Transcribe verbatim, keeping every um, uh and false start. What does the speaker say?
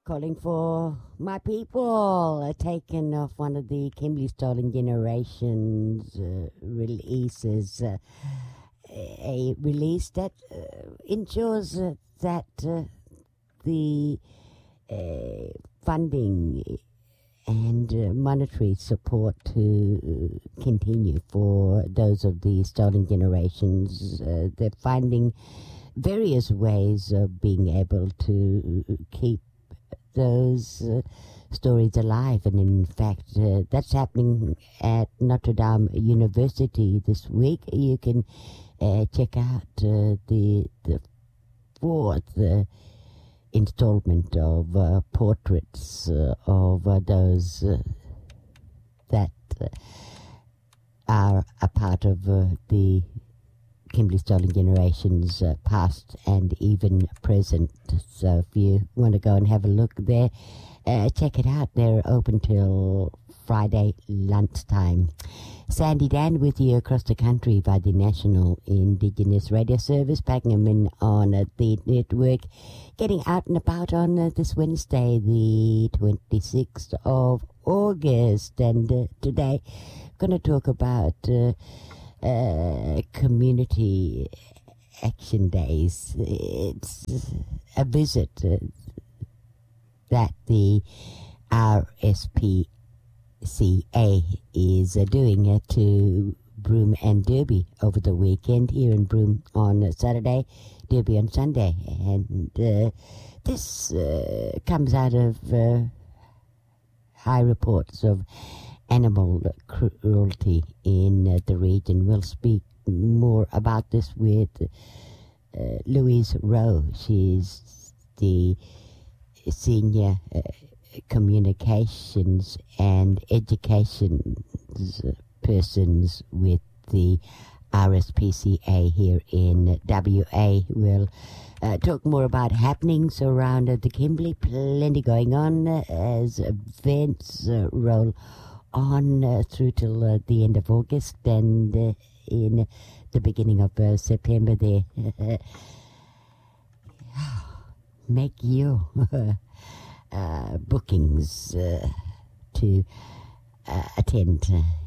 calling for my people, uh, taken off one of the Kimberley Stolen Generations uh, releases, uh, a release that uh, ensures uh, that uh, the uh, funding and uh, monetary support to continue for those of the Stolen Generations. Uh, they're finding various ways of being able to keep those uh, stories alive, and in fact uh, that's happening at Notre Dame University this week. You can uh, check out uh, the the fourth uh, installment of uh, portraits uh, of uh, those uh, that uh, are a part of uh, the Kimberley Stolen Generations, uh, past and even present. So if you want to go and have a look there, uh, check it out. They're open till Friday lunchtime. Sandy Dan with you across the country by the National Indigenous Radio Service, packing them in on uh, the network, getting out and about on uh, this Wednesday, the twenty-sixth of August. And uh, today, going to talk about Uh, Uh, community action days. It's a visit uh, that the R S P C A is uh, doing uh, to Broome and Derby over the weekend, here in Broome on Saturday, Derby on Sunday. And uh, this uh, comes out of uh, high reports of animal cruelty in uh, the region. We'll speak more about this with uh, Louise Rowe. She's the senior uh, communications and education persons with the R S P C A here in W A. We'll uh, talk more about happenings around uh, the Kimberley. Plenty going on uh, as events uh, roll on uh, through till uh, the end of August, and uh, in the beginning of uh, September there. Make your uh, bookings uh, to uh, attend uh,